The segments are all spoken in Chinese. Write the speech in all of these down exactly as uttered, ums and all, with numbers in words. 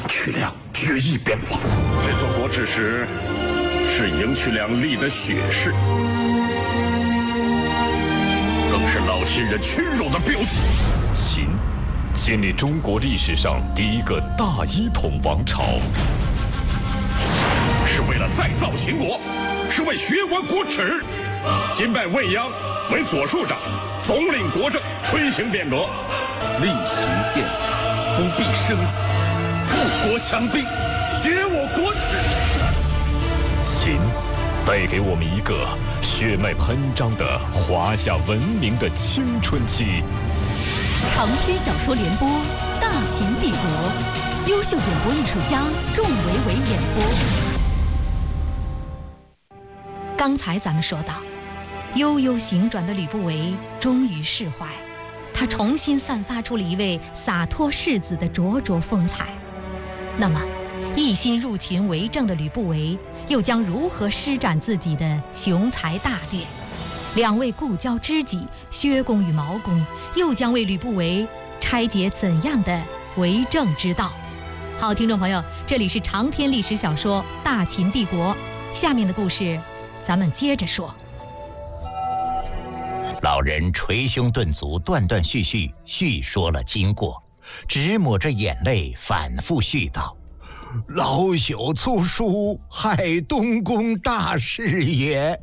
曲良决意变法。 这座国耻石是赢曲良立的血誓，更是老秦人屈辱的标记。 秦建立中国历史上第一个大一统王朝， 是为了再造秦国，是为学国国耻。今拜未央为左庶长，总领国政，推行变革。 厉行变革，不必生死，富国强兵，学我国耻。 秦带给我们一个血脉喷张的华夏文明的青春期。 长篇小说联播《大秦帝国》，优秀演播艺术家仲维维演播。刚才咱们说到，悠悠醒转的吕不韦终于释怀，他重新散发出了一位洒脱士子的灼灼风采。那么，一心入秦为政的吕不韦又将如何施展自己的雄才大略？两位故交知己薛公与毛公又将为吕不韦拆解怎样的为政之道？好，听众朋友，这里是长篇历史小说《大秦帝国》，下面的故事咱们接着说。 老人捶胸顿足，断断续续叙说了经过，直抹着眼泪反复絮道：老朽粗疏，害东宫大事也。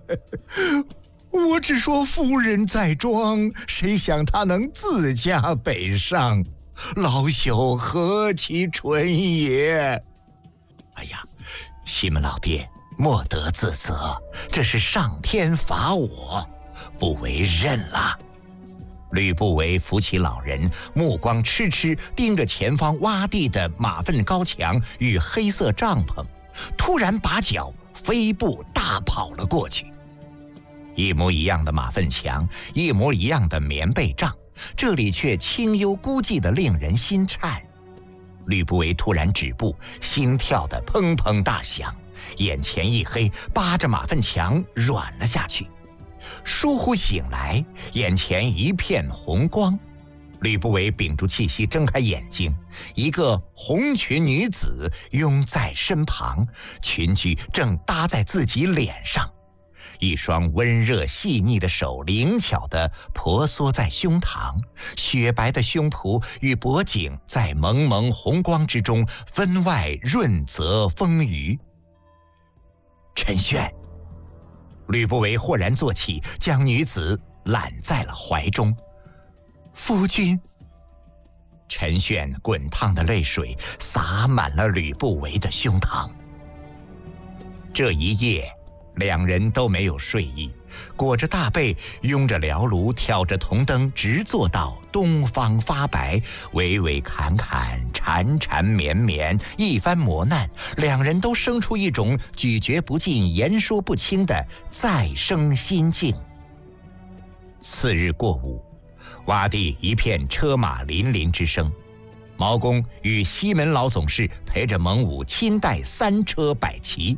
我只说夫人在庄，谁想她能自驾北上，老朽何其蠢也！哎呀，西门老爹莫得自责，这是上天罚我，不为认了。吕不韦扶起老人，目光痴痴盯着前方洼地的马粪高墙与黑色帐篷，突然拔脚飞步大跑了过去。一模一样的马粪墙，一模一样的棉被帐，这里却清幽孤寂得令人心颤。吕不韦突然止步，心跳得砰砰大响，眼前一黑，扒着马粪墙软了下去。疏忽醒来，眼前一片红光。吕不韦屏住气息，睁开眼睛，一个红裙女子拥在身旁，裙裾正搭在自己脸上，一双温热细腻的手灵巧地婆娑在胸膛，雪白的胸脯与脖颈在蒙蒙红光之中分外润泽丰腴。陈炫，吕不韦豁然坐起，将女子揽在了怀中。夫君。陈炫滚烫的泪水洒满了吕不韦的胸膛。这一夜两人都没有睡意，裹着大被，拥着燎炉，挑着铜灯，直坐到东方发白，娓娓侃侃，缠缠绵绵，一番磨难，两人都生出一种咀嚼不尽、言说不清的再生心境。次日过午，洼地一片车马林林之声，毛公与西门老总事陪着蒙武亲带三车摆齐，